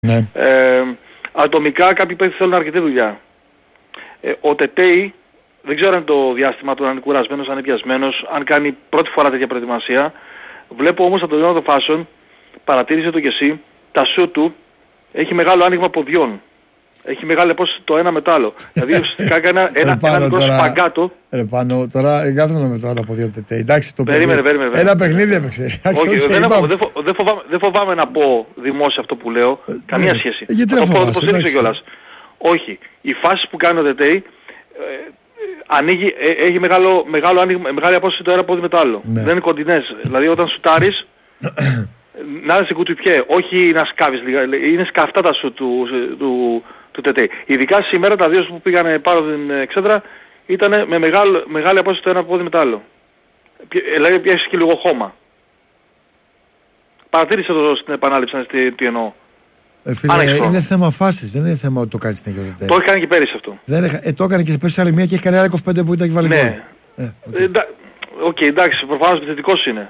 Ναι. Ατομικά κάποιοι παίκτες θέλουν αρκετή δουλειά. Ο Τετέι, δεν ξέρω αν το διάστημα του αν είναι κουρασμένος, αν είναι πιασμένος, αν κάνει πρώτη φορά τέτοια προετοιμασία. Βλέπω όμως από τον Jonathan Φάσον, παρατήρησε το και εσύ, τα σου του έχει μεγάλο άνοιγμα ποδιών. Έχει μεγάλη απόσταση το ένα μετά άλλο. Δηλαδή ουσιαστικά έκανε ένα μικρό σπαγκάτο. Πάνω, τώρα κάθομαι να μετράω τα ποδιά του Τετέι. Εντάξει, το περίμενε. Ένα παιχνίδι έπαιξε. Όχι, δεν φοβάμαι να πω δημόσια αυτό που λέω. Καμία σχέση. Γιατί να φοβάσαι, κιόλας. Όχι. Οι φάσεις που κάνει ο Τετέι ανοίγει, έχει μεγάλο άνοιγμα, μεγάλη απόσταση το ένα πόδι με το άλλο. Ναι. Δεν είναι κοντινές. Δηλαδή όταν σουτάρεις να είσαι κουτουιπιέ, όχι να σκάβεις λίγα. Είναι σκαφτά τα σου του Τετέι. Ειδικά σήμερα τα δύο που πήγανε πάνω την εξέδρα ήταν με μεγάλη απόσταση το ένα πόδι με το άλλο. Δηλαδή πιάσεις και λίγο χώμα. Παρατήρησε το στην επανάληψη τι εννοώ. Φίλε, είναι θέμα φάσης, δεν είναι θέμα ότι το κάνει συνέχεια το Τετέι. Το έχει κάνει και πέρυσι αυτό. Το έκανε και πέρυσι άλλη μία και έχει κάνει άλλη 25 που ήταν και βάλει γκολ. Ναι. Οκ, εντάξει, προφανώς επιθετικός είναι.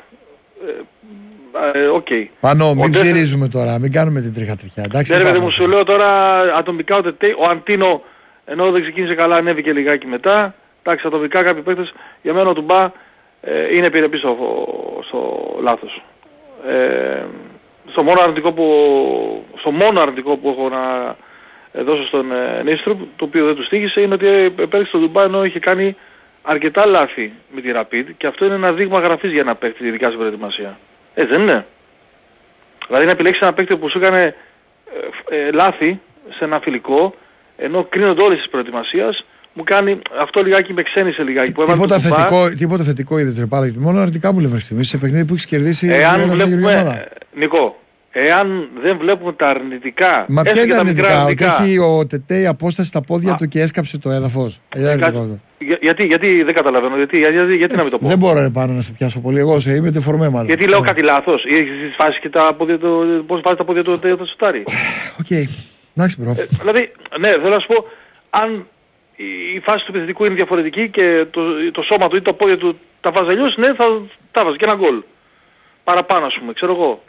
Okay. Πάνω, μην ψηρίζουμε τώρα, μην κάνουμε την τριχατριχιά. Ναι, ρε παιδί μου, σου λέω τώρα ατομικά ο Τετέι, ο Αντίνο, ενώ δεν ξεκίνησε καλά, ανέβηκε λιγάκι μετά. Εντάξει, ατομικά κάποιοι παίκτες, για μένα ο Τουμπά είναι επιρρεπής στο λάθος. Στο μόνο αρνητικό που έχω να δώσω στον Νίστρουπ, το οποίο δεν του στοίχησε, είναι ότι επέλεξε τον Τουμπά ενώ είχε κάνει αρκετά λάθη με τη Rapid και αυτό είναι ένα δείγμα γραφής για ένα παίκτη, ειδικά στην προετοιμασία. Δεν είναι. Δηλαδή να επιλέξεις ένα παίκτη που σου έκανε λάθη σε ένα φιλικό, ενώ κρίνονται όλες τις προετοιμασίες, μου κάνει αυτό λιγάκι, με ξένησε λιγάκι. Τίποτα θετικό είδες ρε Πάλα, μόνο αρνητικά μου λέει στιγμή σε παιχνίδι που έχεις κερδίσει. Νικό, εάν δεν βλέπουμε τα αρνητικά. Μα ποια είναι τα αρνητικά, ότι έχει ο Τετέι απόσταση στα πόδια του και έσκαψε το έδαφος. Γιατί δεν καταλαβαίνω, γιατί να μην το πω. Δεν μπορώ πάνω να σε πιάσω πολύ, εγώ είμαι τεφορμέ μάλλον. Γιατί λέω κάτι λάθος, ή έχεις φάσει και τα πόδια του, πώς βάζει τα πόδια του το σουτάρι. Οκ, εντάξει μπρο. Δηλαδή, ναι, θέλω να σου πω, αν η φάση του επιθετικού είναι διαφορετική και το σώμα του ή το πόδια του τα βάζει αλλιώς, ναι, θα βάζει και ένα γκολ. Παραπάνω ας πούμε, ξέρω εγώ.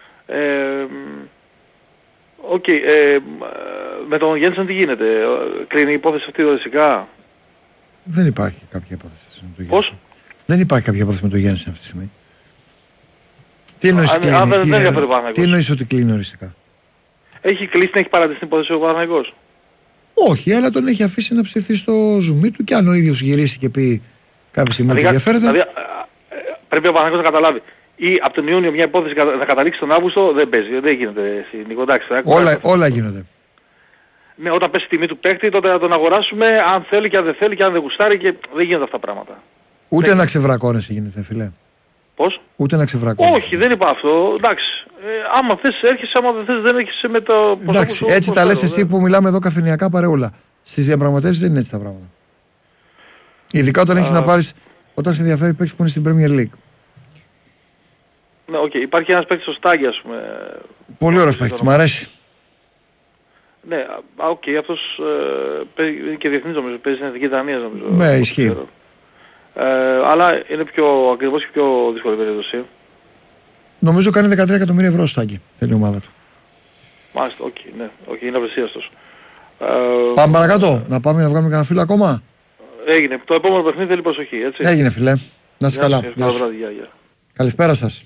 Με τον Γένσεν τι γίνεται, κλείνει η υπόθεση αυτή δοσικά. Δεν υπάρχει κάποια υπόθεση με τον Γένσεν. Πώς? Δεν υπάρχει κάποια υπόθεση με τον Γένσεν αυτή τη στιγμή. Τι εννοείς ότι κλείνει οριστικά? Έχει κλείσει να έχει παρατήσει την υπόθεση ο Παναθηναϊκός? Όχι, αλλά τον έχει αφήσει να ψηθεί στο ζουμί του και αν ο ίδιος γυρίσει και πει κάποια στιγμή ότι ενδιαφέρεται. Δηλαδή, πρέπει ο Παναθηναϊκός να καταλάβει. Ή από τον Ιούνιο μια υπόθεση να καταλήξει τον Αύγουστο δεν παίζει. Δεν γίνεται. Όλα γίνονται. Ναι, όταν πέσει η τιμή του παίκτη τότε να τον αγοράσουμε αν θέλει και αν δεν θέλει και αν δεν γουστάρει και δεν γίνονται αυτά τα πράγματα. Ούτε να ξεβρακώνεσαι γίνεται φίλε. Πώς? Ούτε να ξεβρακώνεσαι. Όχι, δεν είπα αυτό. Εντάξει. Άμα θες έρχεσαι, άμα δεν θες δεν έρχεσαι με το... Εντάξει, έτσι τα λες εσύ που μιλάμε εδώ καφενειακά παρεούλα. Στις διαπραγματεύσεις δεν είναι έτσι τα πράγματα. Ειδικά όταν έχεις να πάρεις, όταν σε ενδιαφέρει παίκτης που είναι στην Premier League. Ναι, οκ. Υπάρχει ένας παίκτης στο Στάγκη, ας πούμε. Πολύ ωραίος παίκτης, μ' αρέσει. Ναι, οκ, αυτός είναι και διεθνής νομίζω, παίζει στην Εθνική Δανία νομίζω. Ναι, ισχύει. Αλλά είναι πιο ακριβώς και πιο δύσκολη περίπτωση. Νομίζω κάνει 13 εκατομμύρια ευρώ Στάγκη, θέλει η ομάδα του. Μάλιστα, οκ, ναι, είναι αυσίαστος. Πάμε παρακάτω, να πάμε να βγάλουμε κανένα φίλο ακόμα. Έγινε, το επόμενο παιχνίδι θέλει προσοχή, έτσι. Έγινε φίλε, να είσαι καλά. Καλησπέρα σας.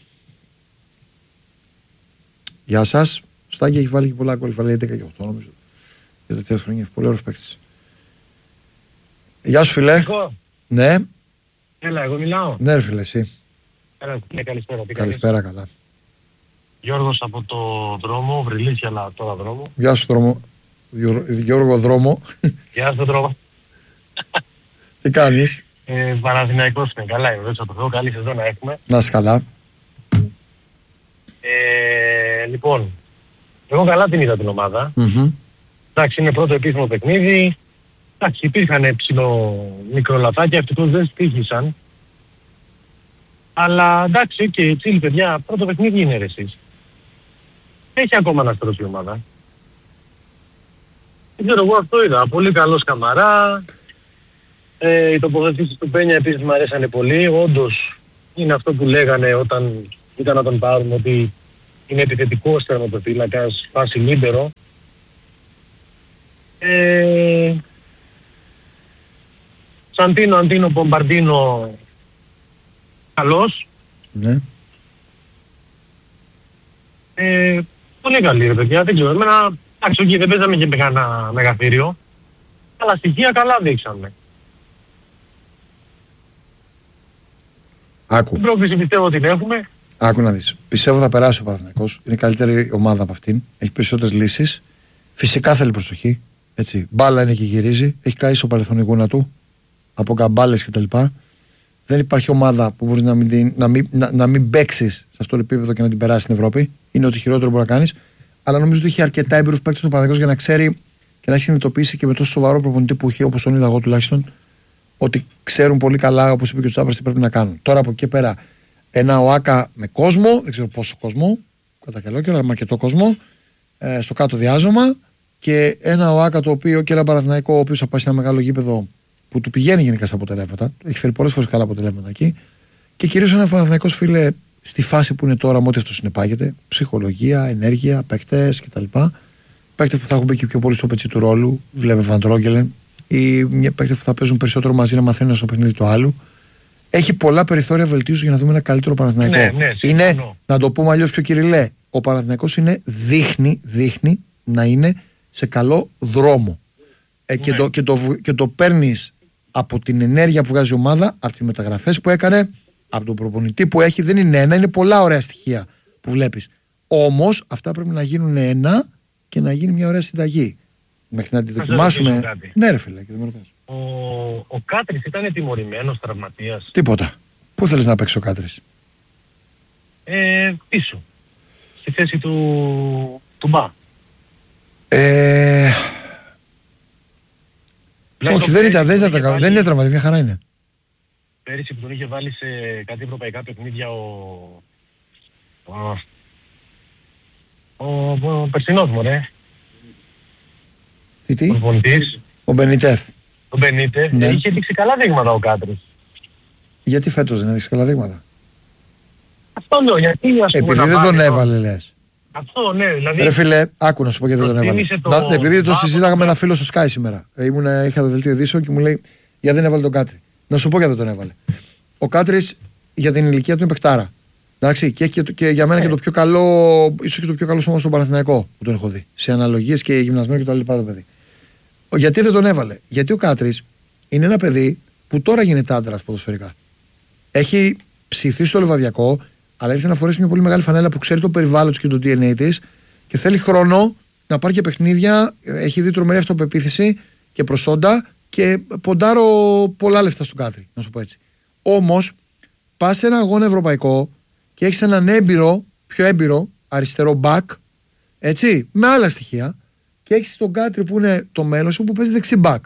Γεια σας. Ο Στάγκη έχει βάλει και πολλά γκολ, βάλει 11 και 8 νομίζω. Για τελευταίες χρόνια, πολύ ωραίος παίκτης. Γεια σου φίλε. Ναι. Έλα, εγώ μιλάω. Ναι ρε φίλε, εσύ. Έλα, καλησπέρα. Καλησπέρα, καλά. Γιώργος από το δρόμο, Βρυλίσια, αλλά τώρα δρόμο. Γεια σου δρόμο. Γιώργο δρόμο. Γεια σου δρόμο. Τι κάνεις? Παναθηναϊκός είναι, καλά είμαι, δόξα τω Θεώ, καλή σεζόν να έχουμε. Να είσαι καλά. Λοιπόν, εγώ καλά την είδα την ομάδα. Εντάξει, είναι πρώτο επίσημο παιχνίδι. Εντάξει, υπήρχαν μικρολαθάκια, ευτυχώς δεν στήχησαν. Αλλά εντάξει, και τσίλ παιδιά, πρώτο παιχνίδι είναι ρε εσείς. Έχει ακόμα να στρώσει η ομάδα. Δεν ξέρω, εγώ αυτό είδα. Πολύ καλός Καμαρά. Οι τοποθετήσεις του Πένια επίσης μου αρέσανε πολύ. Όντως είναι αυτό που λέγανε όταν ήταν να τον πάρουν, ότι είναι επιθετικός τερματοφύλακας, φάση λίμπερο. Σαντίνο, Αντίνο, Μπομπαρντίνο, καλός. Ναι. Πολύ καλή ρε παιδιά, δεν ξέρω. Εμένα, εντάξει, okay, δεν παίζαμε και με κανένα μεγαθύριο. Αλλά στοιχεία καλά δείξαμε. Άκου. Την πρόκληση πιστεύω ότι την έχουμε. Άκου να δεις. Πιστεύω θα περάσει ο Παναθηναϊκός. Είναι καλύτερη ομάδα από αυτήν. Έχει περισσότερες λύσεις. Φυσικά θέλει προσοχή. Έτσι. Μπάλα είναι και γυρίζει. Έχει καεί στο παρελθόν η γούνα του. Από καμπάλες κτλ. Δεν υπάρχει ομάδα που μπορεί να μην παίξει σε αυτό το επίπεδο και να την περάσει στην Ευρώπη. Είναι ότι χειρότερο μπορεί να κάνει. Αλλά νομίζω ότι έχει αρκετά έμπειρους παίκτες ο Παναθηναϊκός για να ξέρει και να έχει συνειδητοποιήσει και με τόσο σοβαρό προπονητή που έχει, όπως τον είδα εγώ τουλάχιστον, ότι ξέρουν πολύ καλά, όπως είπε και ο Τσάπρας, τι πρέπει να κάνουν. Τώρα από εκεί πέρα, ένα ΟΑΚΑ με κόσμο, δεν ξέρω πόσο κόσμο, κατά καλό καιρό, αλλά με αρκετό κόσμο, στο κάτω διάζωμα, και ένα ΟΑΚΑ το οποίο και ένα Παναθηναϊκό, ο οποίος θα πάει σε ένα μεγάλο γήπεδο που του πηγαίνει γενικά στα αποτελέσματα, έχει φέρει πολλές φορές καλά αποτελέσματα εκεί, και κυρίως ένα Παναθηναϊκός, φίλε, στη φάση που είναι τώρα, με ό,τι αυτό συνεπάγεται, ψυχολογία, ενέργεια, παίκτες κτλ. Παίκτες που θα έχουν μπει και πιο πολύ στο πετσί του ρόλου, βλέπε Βαν Τρόγκελεν, ή παίκτες που θα παίζουν περισσότερο μαζί να μαθαίνουν στο παιχνίδι του άλλου. Έχει πολλά περιθώρια βελτίωσης για να δούμε ένα καλύτερο Παναθηναϊκό. Ναι, είναι, να το πούμε αλλιώς πιο κυριλέ, ο Παναθηναϊκός δείχνει να είναι σε καλό δρόμο. Και το παίρνεις από την ενέργεια που βγάζει η ομάδα, από τις μεταγραφές που έκανε, από τον προπονητή που έχει. Δεν είναι ένα, είναι πολλά ωραία στοιχεία που βλέπεις. Όμως αυτά πρέπει να γίνουν ένα και να γίνει μια ωραία συνταγή. Μέχρι να τη δοκιμάσουμε. Ναι, ρε φίλε, ο Κάτρης ήταν τιμωρημένος τραυματίας. Τίποτα. Πού θέλεις να παίξει ο Κάτρης? Πίσω. Στη θέση του Μπα. Όχι, δεν είναι τραυματίας, μια χαρά είναι. Πέρυσι που τον είχε βάλει σε κάτι ευρωπαϊκά παιχνίδια ο περσινός μου, ρε. Τι? Ο Μπενιτέθ. Ο Μπενίτεθ, ναι. Είχε δείξει καλά δείγματα ο Κάτρης. Γιατί φέτος δεν έδειξε καλά δείγματα? Αυτό λέω, γιατί ας πούμε. Επειδή δεν τον έβαλε, λες. Αυτό, ναι, δηλαδή. Ρε φίλε, άκου να σου πω γιατί δεν τον έβαλε. Επειδή το συζήταγα με ένα φίλο στο Sky σήμερα. Είχα το δελτίο ειδήσεων και μου λέει, γιατί δεν έβαλε τον Κάτρη. Να σου πω γιατί δεν τον έβαλε. Ο Κάτρης για την ηλικία του είναι παικτάρα. Εντάξει, και έχει και για μένα και το πιο καλό, ίσως και το πιο καλό σώμα στον Παναθηναϊκό που τον έχω δει. Σε αναλογίες και γυμνασμένο και το άλλο το παιδί. Γιατί δεν τον έβαλε? Γιατί ο Κάτρης είναι ένα παιδί που τώρα γίνεται άντρας ποδοσφαιρικά. Έχει ψηθεί στο Λιβαδιακό, αλλά ήρθε να φορέσει μια πολύ μεγάλη φανέλα που ξέρει το περιβάλλον της και το DNA της και θέλει χρόνο να πάρει και παιχνίδια. Έχει δει τρομερή αυτοπεποίθηση και προσόντα και ποντάρω πολλά λεφτά στον Κάτρη, να σου πω έτσι. Όμως, πας σε ένα αγώνα ευρωπαϊκό και έχεις έναν πιο έμπειρο αριστερό μπακ, έτσι, με άλλα στοιχεία, και έχεις τον Κάτρη που είναι το μέλλον σου που παίζει δεξί μπακ.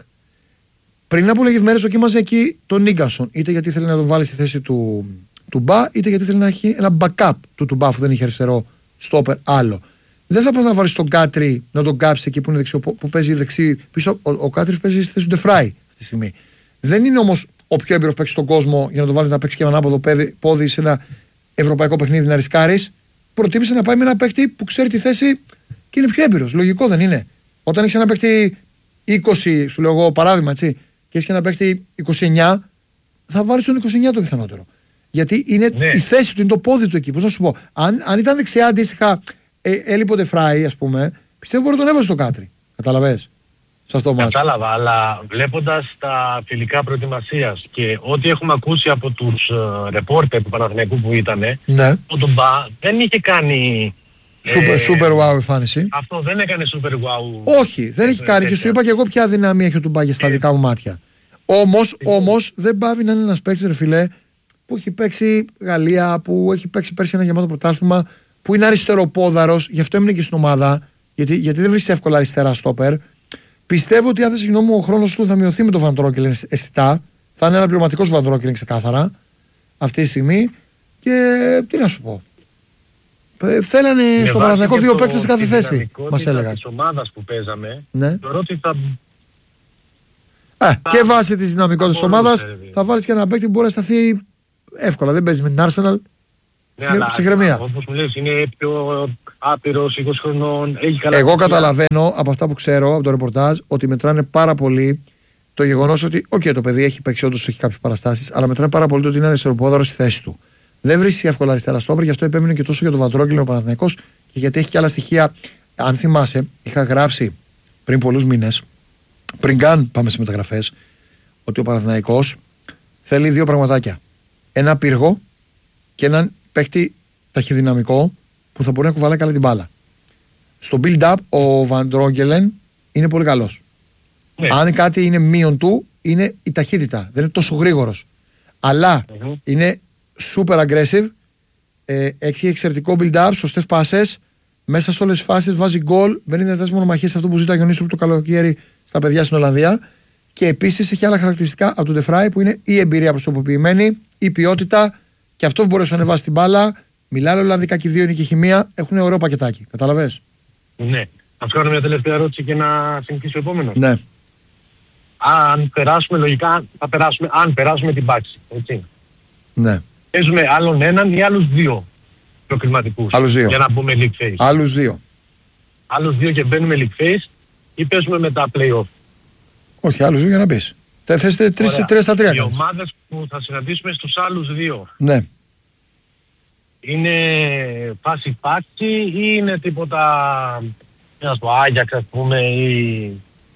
Πριν από λίγες μέρες δοκίμαζε εκεί τον Νίγκασον, είτε γιατί ήθελε να τον βάλει στη θέση του Μπα, είτε γιατί ήθελε να έχει ένα backup του Μπα, αφού δεν είχε αριστερό στόπερ άλλο. Δεν θα πας να βάλεις τον Κάτρη να τον κάψει εκεί που είναι δεξιό, που παίζει δεξί πίσω. Ο Κάτρης παίζει στη θέση του Ντεφράι αυτή τη στιγμή. Δεν είναι όμως ο πιο έμπειρος παίκτης στον κόσμο για να τον βάλεις να παίξει και ένα ανάποδο πόδι σε ένα ευρωπαϊκό παιχνίδι να ρισκάρεις. Προτίμησε να πάει με ένα παίκτη που ξέρει τη θέση και είναι πιο έμπειρος. Λογικό δεν είναι? Όταν έχεις ένα παίκτη 20, σου λέω εγώ παράδειγμα, έτσι, και έχεις και ένα παίκτη 29, θα βάλεις τον 29 το πιθανότερο. Γιατί είναι η θέση του, είναι το πόδι του εκεί. Πώς να σου πω, αν ήταν δεξιά αντίστοιχα, έλειπε ο Ντεφράι, ας πούμε, πιστεύω μπορεί να τον έβαζε στο Κάτρι. Καταλαβες? Κατάλαβα, αλλά βλέποντας τα φιλικά προετοιμασίας και ό,τι έχουμε ακούσει από τους ρεπόρτερ του Παναθηναϊκού που ήτανε, ναι, ο Ντουμπά δεν είχε κάνει super wow εμφάνιση. Αυτό δεν έκανε super wow. Όχι, δεν έχει κάνει, και σου είπα και εγώ ποια δυναμία έχει ο Ντουμπά στα δικά μου μάτια. Όμως δεν πάβει να είναι ένας παίκτης, ρε φιλέ, που έχει παίξει Γαλλία, που έχει παίξει πέρσι ένα γεμάτο πρωτάθλημα, που είναι αριστεροπόδαρος, γι' αυτό έμεινε και στην ομάδα, γιατί δεν βρίσκεις εύκολα αριστερά στόπερ. Πιστεύω ότι αν δεν συγγνώμη, ο χρόνος του θα μειωθεί με τον Βαν Τρόγκελεν αισθητά. Θα είναι ένα πληρωματικός Βαν Τρόγκελεν ξεκάθαρα αυτή τη στιγμή. Και τι να σου πω. Θέλανε στον Παναθηναϊκό δύο παίκτες σε κάθε θέση, μας έλεγαν. Της ομάδας που παίζαμε, ναι, θεωρώ ότι και βάσει της δυναμικότητας της ομάδας θα βάλεις και ένα παίκτη που μπορεί να σταθεί εύκολα. Δεν παίζει με την Arsenal. ψυχραιμία. Όπως μου λες, είναι πιο άπειρος, 20 χρονών, έχει καλά. Εγώ καταλαβαίνω από αυτά που ξέρω, από το ρεπορτάζ, ότι μετράνε πάρα πολύ το γεγονός ότι, το παιδί έχει παίξει, όντως έχει κάποιες παραστάσεις, αλλά μετράνε πάρα πολύ το ότι είναι αριστεροπόδαρο στη θέση του. Δεν βρίσκει εύκολα αριστερά στόπερ, γι' αυτό επέμεινε και τόσο για τον Βαντρόγγελο ο Παναθηναϊκός και γιατί έχει και άλλα στοιχεία. Αν θυμάσαι, είχα γράψει πριν πολλούς μήνες, πριν καν πάμε στις μεταγραφές, ότι ο Παναθηναϊκός θέλει δύο πραγματάκια. Ένα πύργο και έναν παίχτη ταχυδυναμικό που θα μπορεί να κουβαλάει καλά την μπάλα. Στο build-up ο Βαντρόγγελεν είναι πολύ καλός. Ναι. Αν κάτι είναι μείον του, είναι η ταχύτητα. Δεν είναι τόσο γρήγορος. Αλλά είναι super aggressive, έχει εξαιρετικό build-up, σωστές πάσες, μέσα σε όλες τις φάσεις βάζει γκολ, μπαίνει δυνατές μονομαχίες σε αυτό που ζητάει ο Γιονύσου το καλοκαίρι στα παιδιά στην Ολλανδία. Και επίσης έχει άλλα χαρακτηριστικά από τον Ντεφράι που είναι η εμπειρία προσωποποιημένη, η ποιότητα και αυτό που μπορεί να ανεβάσει την μπάλα. Μιλάνε Ολλανδικά και οι δύο είναι και χημεία, έχουν ωραίο πακετάκι. Καταλαβες. Ναι. Να σου κάνω μια τελευταία ερώτηση και να συνεχίσει ο επόμενος. Ναι. Αν περάσουμε λογικά, αν περάσουμε την πάξη. Έτσι. Ναι. Παίζουμε άλλον έναν ή άλλους δύο προκριματικούς. Άλλους δύο. Για να μπούμε league phase. Άλλους δύο. Άλλους δύο και μπαίνουμε league phase ή παίζουμε με τα play-off. Όχι, άλλους δύο για να μπεις. Θέσετε 3 στα 3. Οι ομάδες που θα συναντήσουμε στους άλλους δύο. Ναι. Είναι φάση πάξη ή είναι τίποτα, να πω, Άγιαξ ας πούμε ή...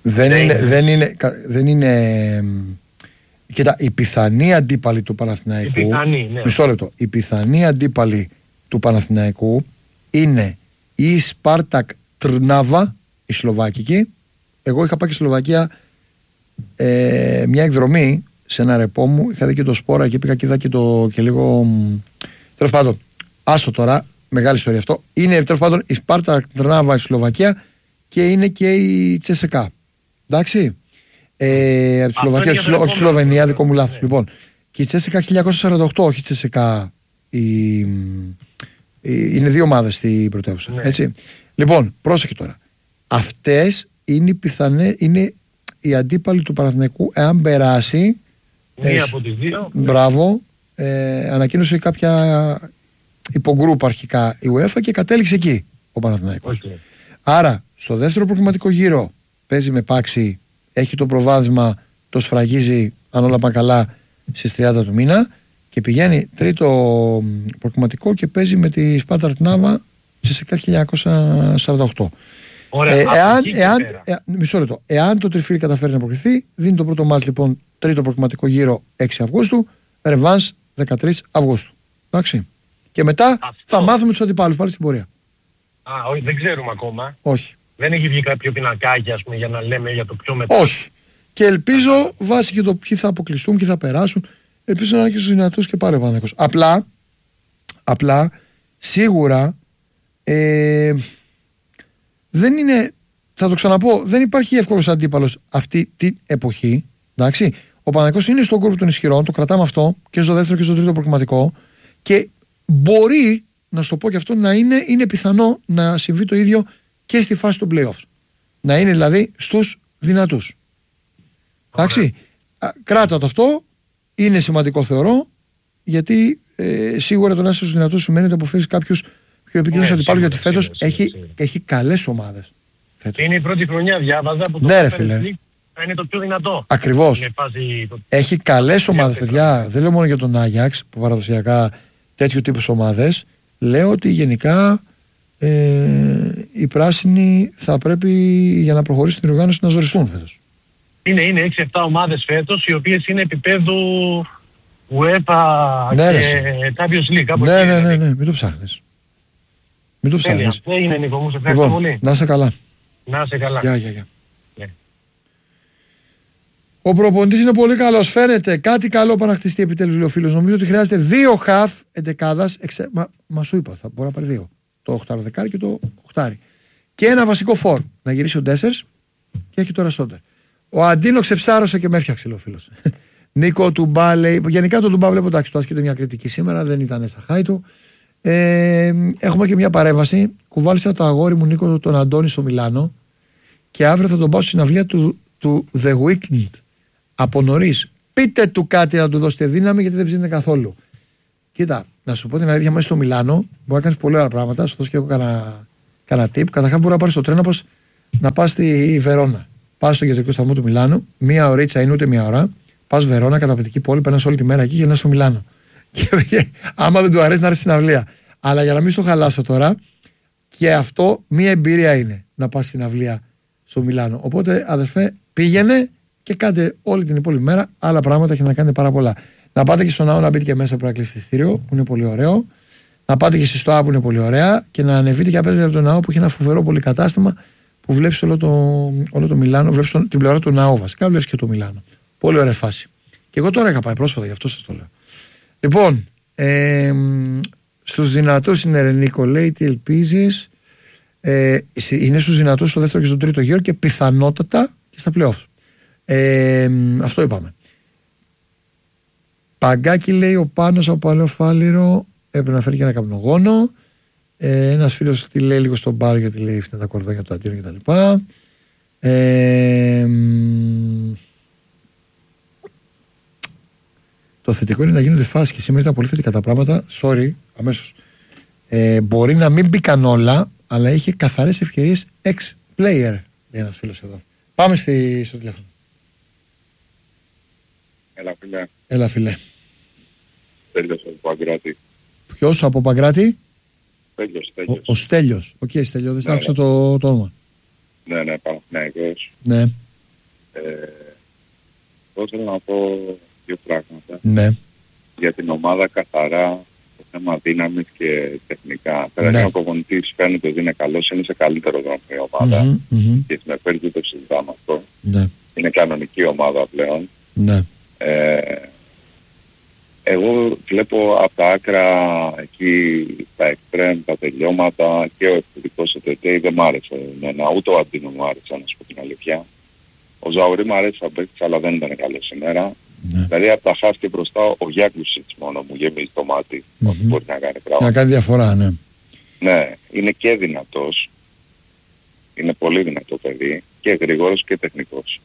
Δεν είναι... Κοίτα, η πιθανή αντίπαλη του Παναθηναϊκού... Ναι. Μισό λεπτό. Η πιθανή αντίπαλη του Παναθηναϊκού είναι η Σπάρτακ Τρνάβα, η Σλοβάκικη. Εγώ είχα πάει και στη Σλοβακία μια εκδρομή σε ένα ρεπό μου. Είχα δει και το Σπόρα και πήγα και είδα και λίγο... Τέλος πάντων, άστο τώρα, μεγάλη ιστορία αυτό. Είναι τέλος πάντων η Σπάρτακ Τρνάβα, η Σλοβακία και είναι και η Τσεσεκά. Εντάξει. Από τη Σλοβακία, όχι τη Σλοβενία, δικό μου λάθος. Λοιπόν, και η Τσέσσεκα 1948, όχι η Τσέσσεκα. Είναι δύο ομάδες στην πρωτεύουσα. Ναι. Έτσι. Λοιπόν, πρόσεχε τώρα. Αυτές είναι οι αντίπαλοι του Παναθηναϊκού εάν περάσει. Μία από τις δύο. Μπράβο. Ανακοίνωσε κάποια υπογκρούπ αρχικά η UEFA και κατέληξε εκεί ο Παναθηναϊκός. Okay. Άρα, στο δεύτερο προκριματικό γύρο παίζει με πάξη. Έχει το προβάδισμα, το σφραγίζει αν όλα πάνε καλά στις 30 του μήνα και πηγαίνει τρίτο προκριματικό και παίζει με τη Σπάρτακ Τρνάβα στις 1948. Μισό λεπτό. Εάν το τριφύλι καταφέρει να προκριθεί, δίνει το πρώτο μάτς λοιπόν τρίτο προκριματικό γύρο 6 Αυγούστου, ρεβάνς 13 Αυγούστου. Εντάξει. Και μετά θα μάθουμε τους αντιπάλους πάλι στην πορεία. Όχι, δεν ξέρουμε ακόμα. Όχι. Δεν έχει βγει κάποιο πινακάκι, ας πούμε, για να λέμε για το πιο μετά. Όχι. Και ελπίζω, βάσει και το ποιοι θα αποκλειστούν, ποιοι θα περάσουν, ελπίζω να είναι και στους δυνατούς και πάρει ο Παναθηναϊκός. Απλά, σίγουρα, δεν είναι, θα το ξαναπώ, δεν υπάρχει εύκολος αντίπαλος αυτή την εποχή. Εντάξει. Ο Παναθηναϊκός είναι στον κόρπο των ισχυρών, το κρατάμε αυτό και στο δεύτερο και στο τρίτο προκριματικό και μπορεί, να σου το πω και αυτό, να είναι πιθανό να συμβεί το ίδιο και στη φάση των play-offs. Να είναι δηλαδή στους δυνατούς. Εντάξει. Κράτα το αυτό. Είναι σημαντικό θεωρώ. Γιατί σίγουρα το να είσαι στους δυνατούς σημαίνει ότι αποφύγεις κάποιους πιο επικίνδυνους αντιπάλους. Γιατί φέτος έχει καλές ομάδες. Φέτος. Είναι η πρώτη χρονιά, διάβαζα, που το είναι το πιο δυνατό. Ακριβώς. Έχει καλές ομάδες, παιδιά. Δεν λέω μόνο για τον Άγιαξ που παραδοσιακά τέτοιου τύπου ομάδες. Λέω ότι γενικά οι πράσινοι θα πρέπει για να προχωρήσουν την οργάνωση να ζοριστούν φέτος. Είναι 6-7 ομάδες φέτος οι οποίες είναι επίπεδου UEFA και Champions League. Ναι, μην το ψάχνεις. Μην το ψάχνεις. Είναι Νίκο μου, σε ευχαριστώ πολύ. Να είσαι καλά. Να είσαι καλά. Γεια. Ο προπονητής είναι πολύ καλός. Φαίνεται κάτι καλό παραχτιστεί επιτέλους, λέει ο φίλος. Νομίζω ότι χρειάζεται 2 χαφ εντεκάδας. Μα σου είπα, θα μπορεί να πάρει 2. Το 8 δεκάρι και το 8. Και ένα βασικό φόρ. Να γυρίσει ο Ντέσσερς και έχει τώρα Σόντερ. Ο Αντίνο ξεψάρωσε και με έφτιαξε, λέει ο φίλος. Νίκο Τουμπά λέει. Γενικά το Τουμπά βλέπω, εντάξει, το ασκείται μια κριτική σήμερα, δεν ήταν στα χάη του. Έχουμε και μια παρέμβαση. Κουβάλισα το αγόρι μου Νίκο τον Αντώνη στο Μιλάνο και αύριο θα τον πάω στην αυλία του The Weeknd από νωρίς. Πείτε του κάτι να του δώσετε δύναμη γιατί δεν ψήνεται καθόλου. Κοίτα, να σου πω την αλήθεια, μέσα στο Μιλάνο μπορεί να κάνεις πολύ ωραία πράγματα. Σου δώσω και εγώ κανένα tip. Καταρχάς μπορεί να πάρεις το τρένο να πας στη Βερόνα. Πας στο κεντρικό σταθμό του Μιλάνου, μία ωρίτσα είναι ούτε μία ώρα. Πας Βερόνα, καταπληκτική πόλη, περνάς όλη τη μέρα εκεί και να στο Μιλάνο. Και άμα δεν του αρέσει να έρθει στην αυλία. Αλλά για να μην στο χαλάσω τώρα, και αυτό μία εμπειρία είναι να πας στην αυλία στο Μιλάνο. Οπότε, αδερφέ, πήγαινε και κάντε όλη την υπόλοιπη μέρα άλλα πράγματα και να κάνετε πάρα πολλά. Να πάτε και στο ναό να μπείτε και μέσα από ειστήριο που είναι πολύ ωραίο. Να πάτε και στη ΣΤΟΑ που είναι πολύ ωραία. Και να ανεβείτε και απέναντι από το ναό που έχει ένα φοβερό πολυκατάστημα που βλέπεις όλο το Μιλάνο. Βλέπεις την πλευρά του ναού βασικά. Βλέπεις και το Μιλάνο. Πολύ ωραία φάση. Και εγώ τώρα είχα πάει πρόσφατα, γι' αυτό σας το λέω. Λοιπόν, στους δυνατούς είναι Ρενίκο, λέει, τι ελπίζεις. Είναι στους δυνατούς στο δεύτερο και στο τρίτο γύρο και πιθανότατα και στα playoffs. Αυτό είπαμε. Παγκάκι, λέει ο Πάνος από Παλαιό Φάληρο, έπρεπε να φέρει και ένα καπνογόνο. Ένας φίλος τη λέει λίγο στον μπάρο γιατί λέει φταίνε τα κορδόνια του Αντίνου κτλ. Το θετικό είναι να γίνονται φάσεις και σήμερα ήταν πολύ θετικά τα πράγματα. Sorry, αμέσως. Μπορεί να μην μπήκαν όλα, αλλά είχε καθαρές ευκαιρίες ex-player, λέει ένας φίλος εδώ. Πάμε στο τηλέφωνο. Έλα φίλε. Στέλιος από Παγκράτη. Ποιος από Παγκράτη? Στέλιος. Ο Στέλιος. Οκ, Στέλιο, δεν άκουσα το όνομα. Ναι, Παναθηναϊκός. Ναι. Εγώ θέλω να πω δύο πράγματα. Ναι. Για την ομάδα καθαρά, το θέμα δύναμης και τεχνικά. Πέρα ο προπονητής φαίνεται ότι είναι καλός, είναι σε καλύτερο δρόμο η ομάδα. Και στην επέρυτη το συζητάμε αυτό. Ναι. Είναι κανονική ομάδα πλέον. Ναι. Εγώ βλέπω από τα άκρα εκεί τα εξτρέμ, τα τελειώματα και ο επιθετικός ΕΤΕ δεν μ' άρεσε εμένα, ούτε ο Αντίνο μου άρεσε, να σου πω την αλήθεια. Ο Ζαουρί μου αρέσει σαν παίκτης, αλλά δεν ήταν καλό σήμερα. Ναι. Δηλαδή από τα χαφ και μπροστά ο Γιάκλουσιτς μόνο μου γεμίζει το μάτι, ότι μπορεί να κάνει πράγματα. Να κάνει διαφορά, ναι. Ναι, είναι και δυνατός, είναι πολύ δυνατό παιδί και γρήγορος και τεχνικός.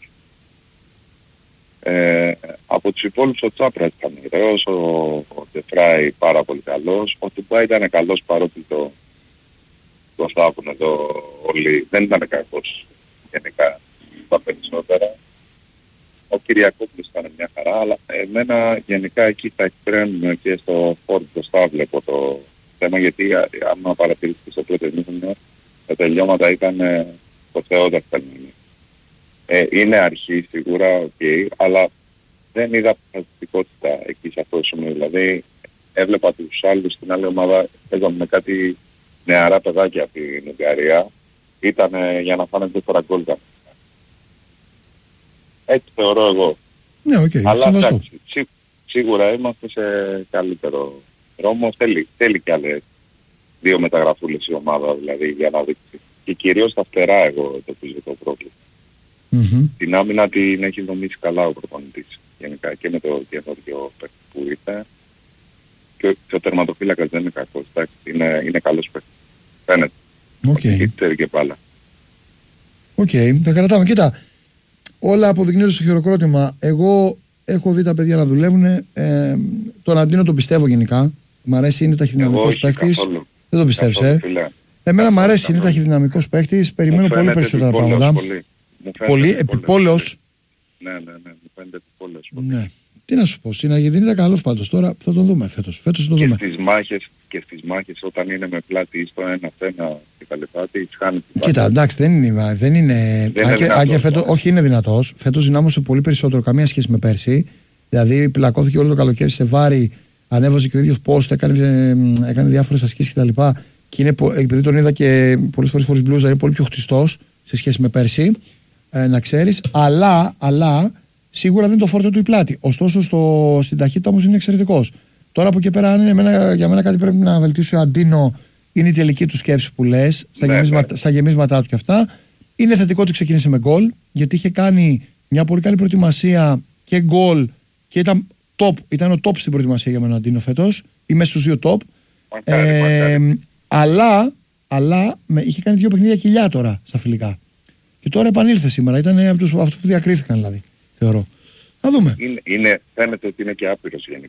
Από τους υπόλοιπους ο Τσάπρας ήταν ωραίος, ο Ντεφράι πάρα πολύ καλός, ο Τουμπά ήταν καλός παρότι το θάβουν εδώ όλοι, δεν ήταν κακός γενικά τα περισσότερα. Ο Κυριακόπουλος ήταν μια χαρά, αλλά εμένα γενικά εκεί στα εξτρέμ και στο φόρ μπροστά βλέπω το θέμα, γιατί άμα παρατηρήσετε στο πρώτο ημίχρονο τα τελειώματα ήταν το Θεό δευτερνή. Είναι αρχή σίγουρα, αλλά δεν είδα πραγματικότητα εκεί σε αυτό το σημείο. Δηλαδή έβλεπα τους άλλους στην άλλη ομάδα, έδωμε με κάτι νεαρά παιδάκια από την Ουγγαρία, ήταν για να φάνε 4 γκολ. Έτσι θεωρώ εγώ. Ναι, αλλά εντάξει, σίγουρα είμαστε σε καλύτερο δρόμο. Θέλει κι άλλες 2 μεταγραφούλες η ομάδα, δηλαδή, για να δείξει. Και κυρίως τα φτερά εγώ το το πρόβλημα. Την άμυνα την έχει δομήσει καλά ο προπονητής γενικά και με το καινούργιο παίκτη που ήρθε, και ο τερματοφύλακας δεν είναι κακός, είναι καλός παίκτης, φαίνεται. Ξέρει και πάλα. Τα κρατάμε. Κοίτα, όλα αποδεικνύονται στο χειροκρότημα. Εγώ έχω δει τα παιδιά να δουλεύουν, τον Αντίνο τον πιστεύω γενικά, μ' αρέσει, είναι ταχυδυναμικός παίκτης. Δεν το πιστεύεις, Εμένα μ' αρέσει, είναι ταχυδυναμικός παίκτης, περιμένω πολύ περισσότερα πράγματα. Πολύ επιπόλαιος. Ναι, μου φαίνεται επιπόλαιος. Ναι. Τι να σου πω, στην Αργεντινή ήταν καλός πάντως, τώρα θα τον δούμε φέτος. Θα τον δούμε. Και στις μάχες όταν είναι με πλάτη στο 1-1 και τα λεφτά, τις χάνει. Κοίτα, εντάξει, δεν είναι φέτος, όχι, είναι δυνατός. Φέτος δυνάμωσε πολύ περισσότερο, καμία σχέση με πέρσι. Δηλαδή πλακώθηκε όλο το καλοκαίρι σε βάρη, ανέβαζε και ο ίδιος post, έκανε διάφορες ασκήσεις κτλ. Και είναι, επειδή τον είδα και πολλές φορές χωρίς μπλούζα, είναι πολύ πιο χτιστός σε σχέση με πέρσι. Να ξέρεις, αλλά σίγουρα δεν είναι το φόρτο του η πλάτη. Ωστόσο στην ταχύτητα όμως είναι εξαιρετικός. Τώρα από εκεί πέρα, αν είναι για μένα κάτι πρέπει να βελτίσει ο Αντίνο, είναι η τελική του σκέψη που λες, στα γεμίσματά του και αυτά. Είναι θετικό ότι ξεκίνησε με γκολ, γιατί είχε κάνει μια πολύ καλή προετοιμασία και γκολ και ήταν ο top στην προετοιμασία για μένα ο Αντίνο φέτος, ή μέσα στους 2 top. Αλλά είχε κάνει 2 παιχνίδια κοιλιά τώρα στα φιλικά. Και τώρα επανήλθε σήμερα. Ήταν από αυτούς που διακρίθηκαν, δηλαδή, θεωρώ. Να δούμε. Φαίνεται ότι είναι και άπειρος γενικά.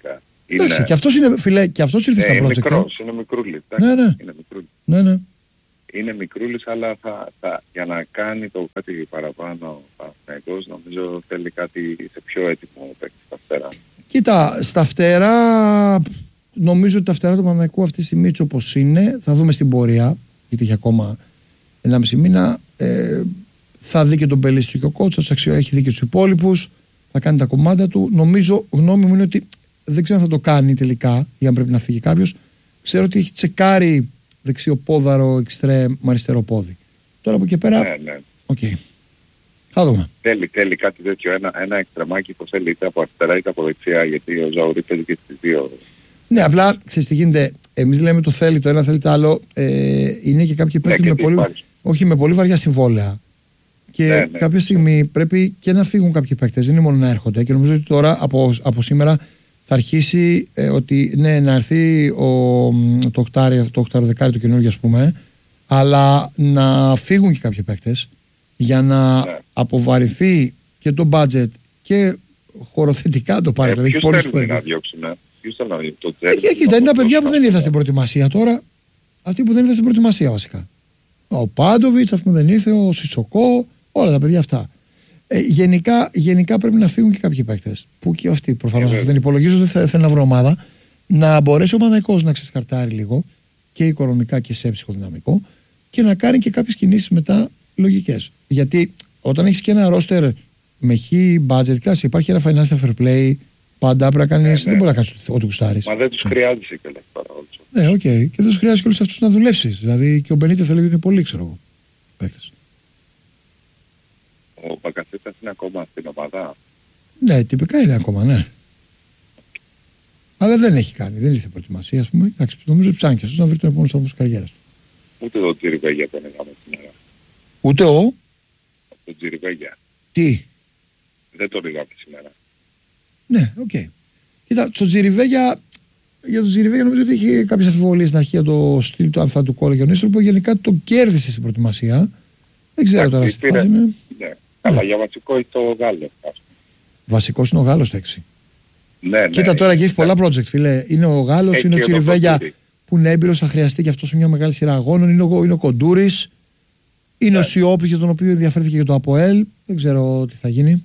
Εντάξει, και αυτός είναι, φίλε, και αυτός ήρθε στα project. Μικρός, είναι μικρούλης. Ναι. Είναι μικρούλης. Ναι. Είναι μικρούλης, αλλά για να κάνει το κάτι παραπάνω Παναθηναϊκός, νομίζω θέλει κάτι σε πιο έτοιμο παίκτη στα φτερά. Κοίτα, στα φτερά, νομίζω ότι τα φτερά του Παναθηναϊκού αυτή τη στιγμή έτσι όπως είναι, θα δούμε στην πορεία, γιατί έχει ακόμα 1,5 μήνα, θα δει και τον Πελίστη και ο Κότσας, έχει δει και τους υπόλοιπους, θα κάνει τα κομμάτια του. Νομίζω, γνώμη μου είναι ότι δεν ξέρω αν θα το κάνει τελικά ή αν πρέπει να φύγει κάποιος. Ξέρω ότι έχει τσεκάρει δεξιοπόδαρο, εξτρέμ, αριστερό πόδι. Τώρα από εκεί πέρα. Ναι. Okay. Θα δούμε. Θέλει κάτι τέτοιο. Ένα εξτρεμάκι που θέλει είτε από αριστερά είτε από δεξιά, γιατί ο Ζαουρί παίζει και στις δύο. Ναι, απλά ξέρεις τι γίνεται. Εμείς λέμε το θέλει το ένα, θέλει το άλλο. Είναι και κάποιοι παίκτες με πολύ βαριά συμβόλαια. Και κάποια στιγμή πρέπει και να φύγουν κάποιοι παίκτες. Δεν είναι μόνο να έρχονται. Και νομίζω ότι τώρα από σήμερα θα αρχίσει ότι ναι, να έρθει το οκτάριο δεκάρι το καινούργιο, ας πούμε, αλλά να φύγουν και κάποιοι παίκτες για να αποβαρηθεί και το budget και χωροθετικά το πάρει. Ποιος θέλει να διώξουν, ποιος θέλει να διώξουν? Κοίτα, είναι τα παιδιά που δεν ήρθαν στην προετοιμασία τώρα. Αυτοί που δεν ήρθαν στην προετοιμασία βασικά. Ο Πάντοβιτς, αυτό που δεν ήρθε, ο Σιτσοκό, όλα τα παιδιά αυτά. Γενικά πρέπει να φύγουν και κάποιοι παίκτες. Που και αυτοί προφανώς δεν υπολογίζονται, θέλουν να βρουν ομάδα. Να μπορέσει ο Παναθηναϊκός να ξεσκαρτάρει λίγο και οικονομικά και σε ψυχοδυναμικό και να κάνει και κάποιες κινήσεις μετά λογικές. Γιατί όταν έχεις και ένα ρόστερ με budget, υπάρχει ένα financial fair play, πάντα πρέπει να κάνεις. Δεν μπορεί να κάνεις ό,τι γουστάρεις. Μα δεν τους χρειάζεσαι και όλα αυτά. Ναι, οκ. Και δεν τους χρειάζεται και όλους αυτούς να δουλέψεις. Δηλαδή και ο Μπενίτες θα λέει ότι είναι πολύ, ξέρω εγώ, παίκτες. Ο Μπακασέτας είναι ακόμα στην ομάδα. Ναι, τυπικά είναι ακόμα, ναι. Αλλά δεν έχει κάνει, δεν ήρθε προετοιμασία, ας πούμε. Εντάξει, νομίζω ψάχνει και αυτός να βρει τον επόμενο στόχο της καριέρας του. Ούτε ο Τζιριβέγια δεν έκαμε σήμερα. Ούτε ο Τζιριβέγια. Τι? Δεν τον είδαμε σήμερα. Ναι, οκ. Κοίτα, στο Τζιριβέγια, για τον Τζιριβέγια νομίζω ότι είχε κάποιες αμφιβολίες στην αρχή για το στυλ του, αν θα του κόλλαγε ο Νίστροπ, που γενικά το κέρδισε στην προετοιμασία. Δεν ξέρω τώρα στη φάση είναι. Ναι. Αλλά για βασικό είναι το Γάλλο. Βασικός είναι ο Γάλλος, έξι. Ναι. Κοίτα τώρα και έχει πολλά project, φίλε. Είναι ο Γάλλος, είναι ο Τσιριβέγια που είναι έμπειρος, θα χρειαστεί και αυτό σε μια μεγάλη σειρά αγώνων. Είναι ο Κοντούρης. Είναι ο Σιώπης για τον οποίο ενδιαφέρθηκε για το ΑΠΟΕΛ. Δεν ξέρω τι θα γίνει.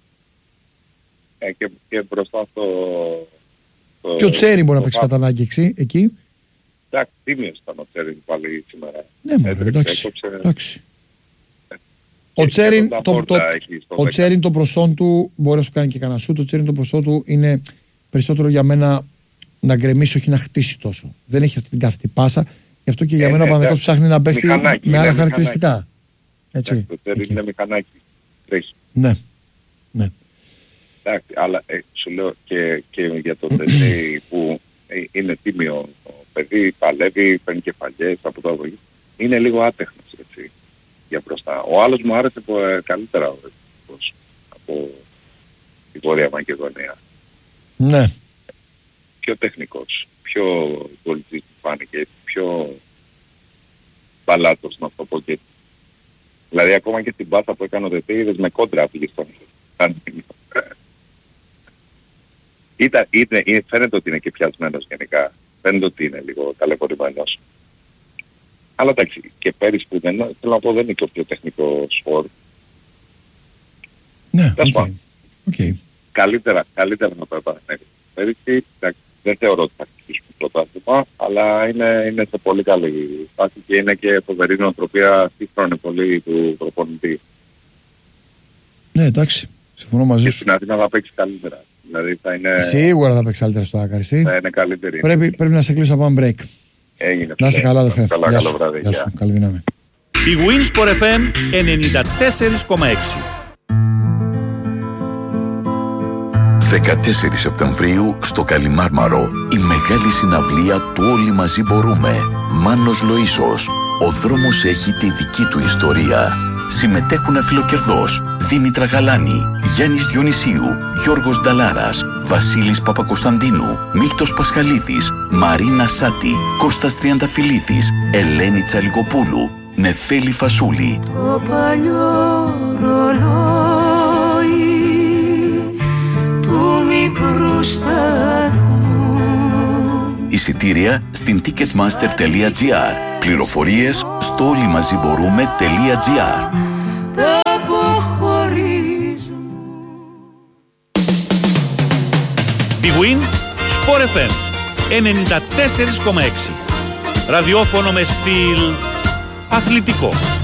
Και μπροστά στο. Και ο Τσέρι μπορεί να παίξει κατά ανάγκη εκεί. Εντάξει, τίμιος ήταν ο Τσέρι πάλι σήμερα. Ναι, μωρέ, εντάξει. Ο Τσέριν το προσόν του μπορεί να σου κάνει και κανένα σου. Το Τσέριν το προσόν του είναι περισσότερο για μένα να γκρεμίσει, όχι να χτίσει τόσο. Δεν έχει αυτή την κάθετη πάσα. Γι' αυτό και για μένα ο Παναθηναϊκός ψάχνει να παίχτη με άλλα χαρακτηριστικά. Έτσι. Το Τσέριν είναι μηχανάκι. Ναι. Εντάξει, αλλά σου λέω και για το Τσέρι που είναι τίμιο παιδί, παλεύει, παίρνει κεφαλιές από το αγωγή. Είναι λίγο άτεχνος, έτσι. Για μπροστά. Ο άλλος μου άρεσε καλύτερα από τη Βόρεια Μακεδονία. Ναι. Πιο τεχνικός, πιο πολιτής μου φάνηκε, πιο μπαλάτος να το πω και. Δηλαδή ακόμα και την πάσα που έκανε ο Δετήρης με κόντρα πήγε στον φαίνεται ότι είναι και πιασμένος γενικά. Φαίνεται ότι είναι λίγο ταλαιπωρημένος. Αλλά εντάξει, και πέρυσι που δεν θέλω να πω δεν είναι και ο πιο τεχνικό σπορ. Ναι, okay. Καλύτερα να το επανέλθει. Πέρυσι δεν θεωρώ ότι θα χτίσουν το πρωτάθλημα, αλλά είναι σε πολύ καλή φάση και είναι και φοβερή νοοτροπία, σύγχρονη πολύ του προπονητή. Ναι, εντάξει, συμφωνώ μαζί σου. Και στην Αθήνα θα παίξει καλύτερα. Δηλαδή θα είναι. Σίγουρα θα παίξει καλύτερα στο Άκαρη. Θα είναι καλύτερη. Πρέπει να σε κλείσω, πάμε break. Έγινε. Να είσαι καλά, αδερφέ. Καλό βράδυ. Γεια σου. Καλή δύναμη. Η Winsport FM 94,6. 14 Σεπτεμβρίου στο Καλιμάρμαρο η μεγάλη συναυλία του Όλοι Μαζί Μπορούμε. Μάνος Λοΐσος. Ο δρόμος έχει τη δική του ιστορία. Συμμετέχουν Αφιλοκερδός, Δήμητρα Γαλάνη, Γιάννης Διονυσίου, Γιώργος Νταλάρας, Βασίλης Παπακοσταντίνου, Μίλτος Πασχαλίδης, Μαρίνα Σάτη, Κώστας Τριανταφυλλίδης, Ελένη Τσαλιγοπούλου, Νεφέλη Φασούλη. Το παλιό ρολόι του μικρού σταθμού εισιτήρια στην ticketmaster.gr. Πληροφορίες στο όλοιμαζιμπορούμε.gr. Big Win Sport FM 94,6. Ραδιόφωνο με στυλ αθλητικό.